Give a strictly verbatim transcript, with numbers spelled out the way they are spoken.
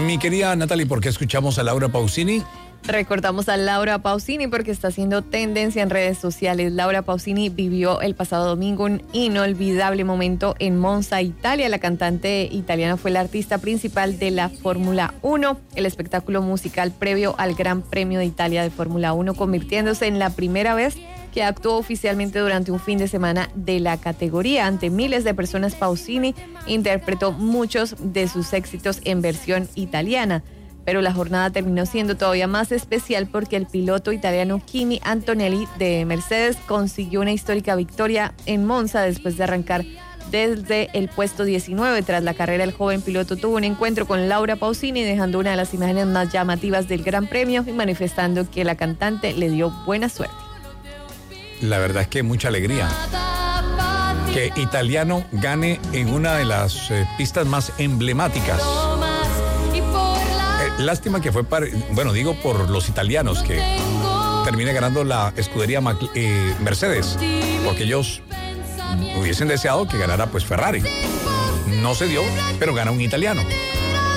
Mi querida Natalie, ¿por qué escuchamos a Laura Pausini? Recordamos a Laura Pausini porque está haciendo tendencia en redes sociales. Laura Pausini vivió el pasado domingo un inolvidable momento en Monza, Italia. La cantante italiana fue la artista principal de la Fórmula uno, el espectáculo musical previo al Gran Premio de Italia de Fórmula uno, convirtiéndose en la primera vez que actuó oficialmente durante un fin de semana de la categoría. Ante miles de personas, Pausini interpretó muchos de sus éxitos en versión italiana. Pero la jornada terminó siendo todavía más especial porque el piloto italiano Kimi Antonelli de Mercedes consiguió una histórica victoria en Monza después de arrancar desde el puesto diecinueve. Tras la carrera, el joven piloto tuvo un encuentro con Laura Pausini, dejando una de las imágenes más llamativas del Gran Premio y manifestando que la cantante le dio buena suerte. La verdad es que mucha alegría que Italiano gane en una de las eh, pistas más emblemáticas. Lástima que fue para, bueno, digo por los italianos, que termine ganando la escudería eh, Mercedes, porque ellos hubiesen deseado que ganara pues Ferrari. No se dio, pero gana un italiano.